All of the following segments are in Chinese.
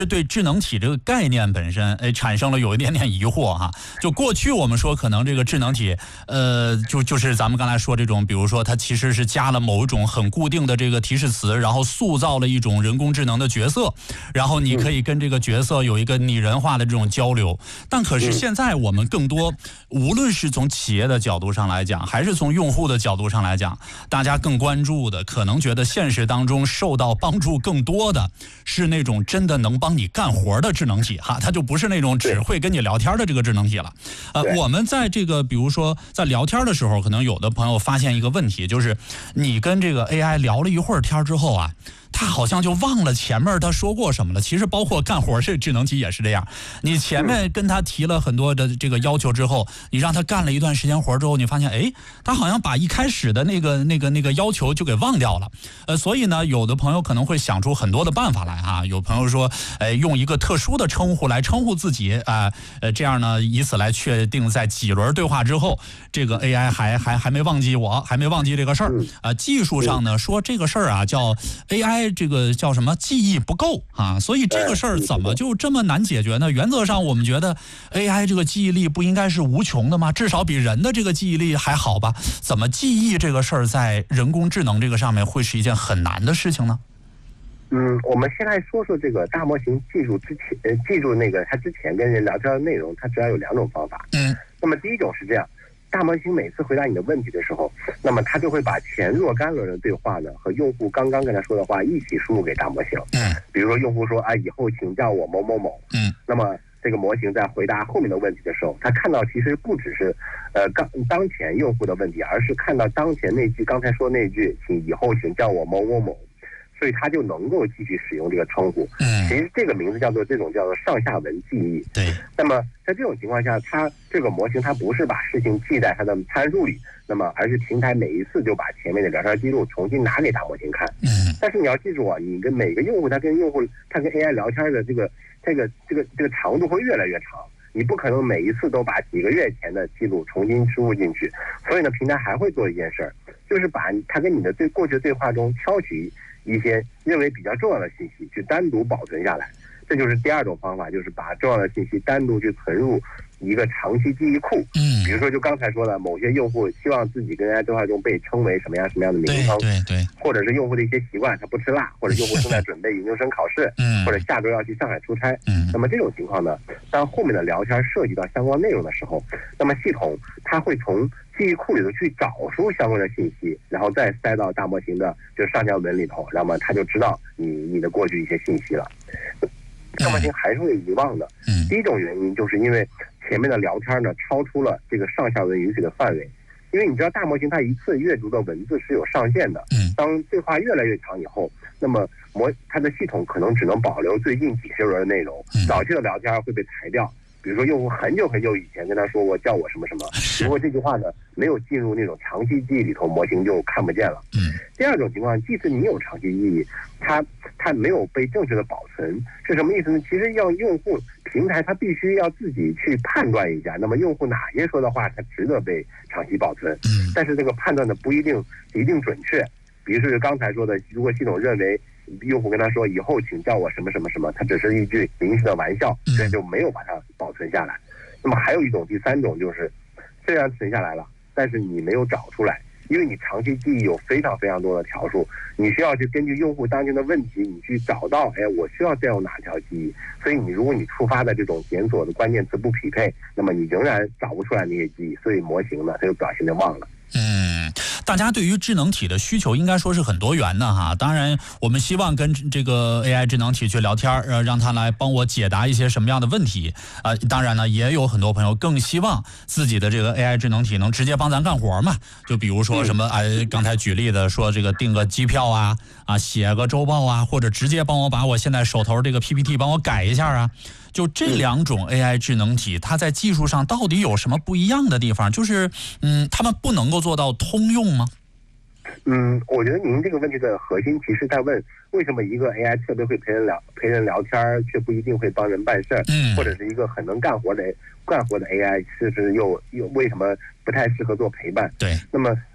对智能体这个概念本身，产生了有一点点疑惑哈。就过去我们说可能这个智能体，就是咱们刚才说这种，比如说它其实是加了某一种很固定的这个提示词，然后塑造了一种人工智能的角色，然后你可以跟这个角色有一个拟人化的这种交流。但可是现在我们更多，无论是从企业的角度上来讲，还是从用户的角度上来讲，大家更关注的，可能觉得现实当中受到帮助更多的是那种真的能帮你干活的智能体哈，它就不是那种只会跟你聊天的这个智能体了。我们在这个比如说在聊天的时候，可能有的朋友发现一个问题，就是你跟这个 AI 聊了一会儿天之后啊，他好像就忘了前面他说过什么了。其实包括干活这智能体也是这样，你前面跟他提了很多的这个要求之后，你让他干了一段时间活之后，你发现他好像把一开始的那个要求就给忘掉了。所以呢，有的朋友可能会想出很多的办法来啊。有朋友说，用一个特殊的称呼来称呼自己这样呢，以此来确定在几轮对话之后，这个 AI 还没忘记我，还没忘记这个事儿。技术上呢说这个事儿啊叫 AI。这个叫什么记忆不够啊，所以这个事儿怎么就这么难解决呢？原则上我们觉得 AI 这个记忆力不应该是无穷的吗？至少比人的这个记忆力还好吧？怎么记忆这个事儿在人工智能这个上面会是一件很难的事情呢？ 我们先来说说这个大模型记住那个它之前跟人聊天的内容，它主要有两种方法。那么第一种是这样。大模型每次回答你的问题的时候，那么它就会把前若干轮的对话呢和用户刚刚跟他说的话一起输入给大模型。比如说用户说以后请叫我某某某。那么这个模型在回答后面的问题的时候，它看到其实不只是当前用户的问题，而是看到当前那句刚才说那句以后请叫我某某某。所以他就能够继续使用这个称呼。其实这个名字叫做上下文记忆。 对。 那么在这种情况下，它这个模型它不是把事情记在它的参数里，那么而是平台每一次就把前面的聊天记录重新拿给大模型看。但是你要记住啊，你跟每个用户他跟 AI 聊天的这个长度会越来越长。你不可能每一次都把几个月前的记录重新输入进去。所以呢，平台还会做一件事儿，就是把它跟你的过去的对话中挑取一些认为比较重要的信息去单独保存下来。这就是第二种方法，就是把重要的信息单独去存入一个长期记忆库。比如说就刚才说的，某些用户希望自己跟 AI 对话中被称为什么样的名称。 对。 或者是用户的一些习惯，他不吃辣，或者用户正在准备研究生考试，或者下周要去上海出差。那么这种情况呢，当后面的聊天涉及到相关内容的时候，那么系统它会从记忆库里头去找出相关的信息，然后再塞到大模型的上下文里头，那么它就知道你的过去一些信息了。大模型还是会遗忘的。第一种原因就是因为前面的聊天呢超出了这个上下文允许的范围。因为你知道大模型它一次阅读的文字是有上限的。当对话越来越长以后，那么它的系统可能只能保留最近几十轮的内容，早期的聊天会被裁掉。比如说用户很久以前跟他说过叫我什么什么，如果这句话呢没有进入那种长期记忆里头，模型就看不见了。第二种情况，即使你有长期记忆，它没有被正确的保存，是什么意思呢？其实要用户平台它必须要自己去判断一下，那么用户哪些说的话它值得被长期保存。但是这个判断呢不一定准确。比如说刚才说的，如果系统认为用户跟他说以后请叫我什么什么什么，它只是一句临时的玩笑，所以就没有把它保存下来。那么还有第三种就是，虽然存下来了，但是你没有找出来，因为你长期记忆有非常非常多的条数，你需要去根据用户当前的问题，你去找到，我需要再用哪条记忆。所以如果你触发的这种检索的关键词不匹配，那么你仍然找不出来那些记忆，所以模型呢它就表现的忘了。 大家对于智能体的需求应该说是很多元的哈。当然，我们希望跟这个 AI 智能体去聊天，让它来帮我解答一些什么样的问题。当然呢，也有很多朋友更希望自己的这个 AI 智能体能直接帮咱干活嘛。就比如说什么刚才举例的说这个订个机票写个周报或者直接帮我把我现在手头这个 PPT 帮我改一下啊。就这两种 AI 智能体，它在技术上到底有什么不一样的地方？就是他们不能够做到通用吗？ 我觉得您这个问题的核心其实在问，为什么一个 AI 特别会陪人聊天，却不一定会帮人办事儿，或者是一个很能干活的 AI， 是不是又为什么不太适合做陪伴？ 对。 那么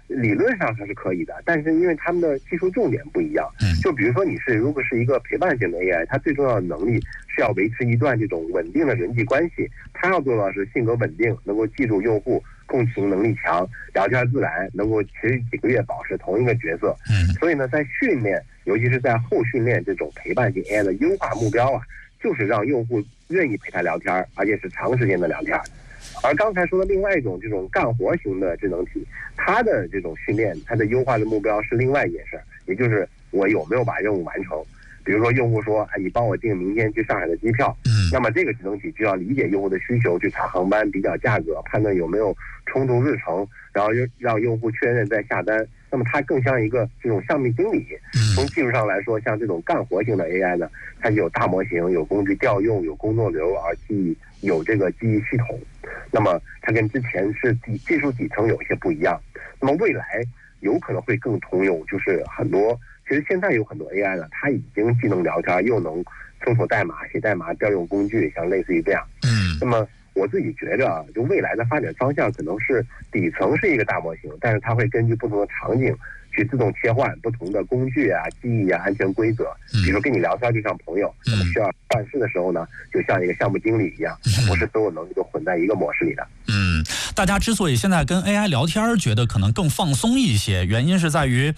理论上它是可以的，但是因为他们的技术重点不一样，就比如说如果是一个陪伴型的 AI， 它最重要的能力是要维持一段这种稳定的人际关系，它要做到是性格稳定，能够记住用户，共情能力强，聊天自然，能够持续几个月保持同一个角色。所以呢，在训练，尤其是在后训练这种陪伴型 AI 的优化目标啊，就是让用户愿意陪他聊天，而且是长时间的聊天。而刚才说的另外一种这种干活型的智能体，它的这种训练，它的优化的目标是另外一件事，也就是我有没有把任务完成。比如说用户说，你帮我订明天去上海的机票，那么这个智能体就要理解用户的需求，去查航班，比较价格，判断有没有冲突日程，然后让用户确认再下单。那么它更像一个这种项目经理。从技术上来说，像这种干活型的 AI 呢，它有大模型，有工具调用，有工作流，而有这个记忆系统。那么它跟之前是技术底层有一些不一样。那么未来有可能会更通用，就是其实现在有很多 AI 呢，它已经既能聊天，又能搜索代码、写代码、调用工具，像类似于这样。那么我自己觉着啊，就未来的发展方向可能是底层是一个大模型，但是它会根据不同的场景去自动切换不同的工具啊、记忆啊、安全规则。比如说跟你聊天就像朋友，那么需要办事的时候呢，就像一个项目经理一样，不是所有能力都混在一个模式里的。 大家之所以现在跟 AI 聊天觉得可能更放松一些，原因是在于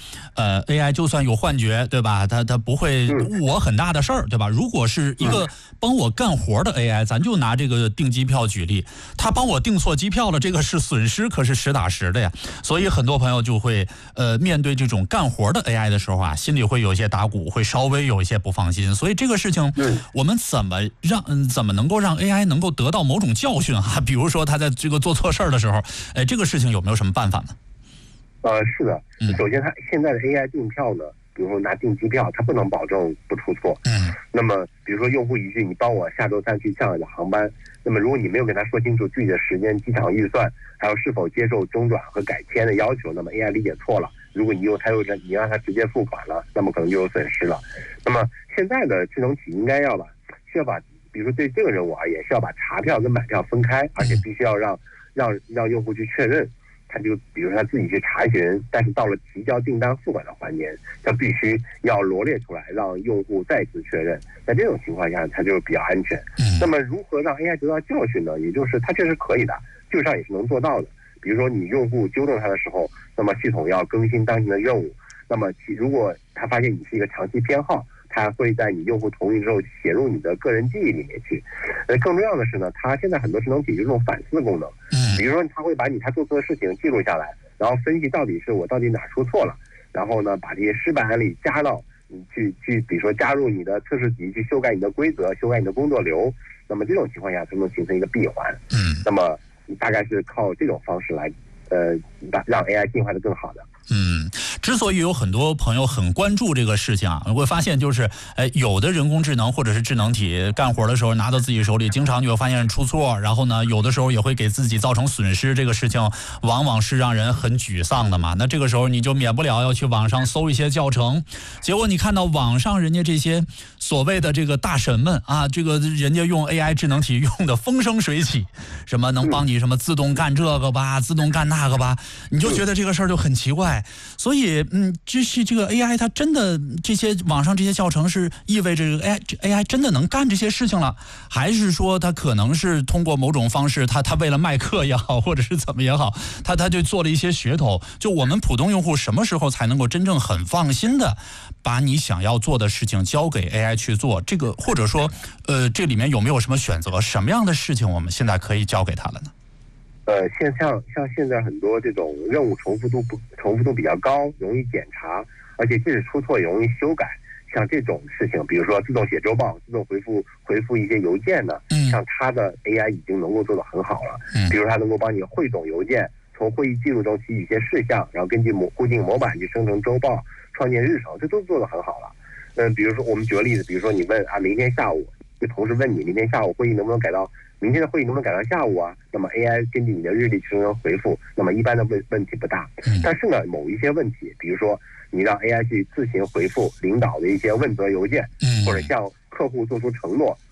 AI 就算有幻觉，对吧，它不会误我很大的事儿，对吧？如果是一个帮我干活的 AI， 咱就拿这个订机票举例，他帮我订错机票了，这个是损失，可是实打实的呀。所以很多朋友就会面对这种干活的 AI 的时候啊，心里会有一些打鼓，会稍微有一些不放心。所以这个事情我们怎么能够让 AI 能够得到某种教训啊？比如说他在这个做错事儿的时候，这个事情有没有什么办法呢？ 是的，首先它现在的 AI 订票呢，比如说拿订机票，它不能保证不出错。那么比如说用户一句你帮我下周3去上海的航班，那么如果你没有跟他说清楚具体的时间、机场预算，还有是否接受中转和改签的要求，那么 AI 理解错了，如果你让他直接付款了，那么可能就有损失了。那么现在的智能体应该需要把，比如说对这个任务而言，需要把查票跟买票分开，而且必须要让用户去确认。他就比如他自己去查询，但是到了提交订单付款的环节，他必须要罗列出来，让用户再次确认。在这种情况下，它就比较安全。那么如何让 AI 得到教训呢？也就是它确实可以的，技术上也是能做到的。比如说你用户纠正它的时候，那么系统要更新当前的任务。那么如果他发现你是一个长期偏好，它会在你用户同意之后写入你的个人记忆里面去。更重要的是呢，它现在很多智能体有这种反思功能。比如说它会把他做错的事情记录下来，然后分析到底哪出错了，然后呢把这些失败案例加到你去比如说加入你的测试集，去修改你的规则，修改你的工作流。那么这种情况下才能形成一个闭环。那么你大概是靠这种方式来让 AI 进化的更好的。 之所以有很多朋友很关注这个事情啊，我会发现就是有的人工智能或者是智能体干活的时候拿到自己手里，经常你会发现出错，然后呢有的时候也会给自己造成损失，这个事情往往是让人很沮丧的嘛。那这个时候你就免不了要去网上搜一些教程，结果你看到网上人家这些所谓的这个大神们啊，这个人家用 AI 智能体用的风生水起，什么能帮你什么自动干这个吧，自动干那个吧，你就觉得这个事儿就很奇怪。所以这个 AI 它真的这些网上这些教程是意味着 AI 真的能干这些事情了，还是说它可能是通过某种方式，它为了卖课也好，或者是怎么也好，它就做了一些噱头。就我们普通用户什么时候才能够真正很放心的把你想要做的事情交给 AI 去做？这个或者说这里面有没有什么选择？什么样的事情我们现在可以交给它了呢？ 像现在很多这种任务重复度比较高，容易检查，而且即使出错也容易修改。像这种事情，比如说自动写周报、自动回复一些邮件呢，像它的 AI 已经能够做得很好了。比如它能够帮你汇总邮件，从会议记录中提取一些事项，然后根据固定模板去生成周报、创建日程，这都做得很好了。比如说我们举个例子，比如说你问明天下午，就同事问你明天下午会议能不能改到明天的会议能不能改到下午啊？那么 AI 根据你的日历去生成回复，那么一般的问题不大。但是呢，某一些问题，比如说你让 AI 去自行回复领导的一些问责邮件，或者向客户做出承诺，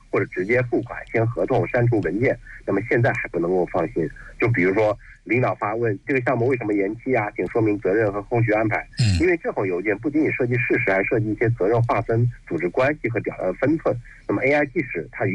或者直接付款、签合同、删除文件，那么现在还不能够放心。就比如说领导发问这个项目为什么延期啊，请说明责任和后续安排。因为这封邮件不仅仅涉及事实，还涉及一些责任划分、组织关系和表达的分寸。那么 AI 即使它语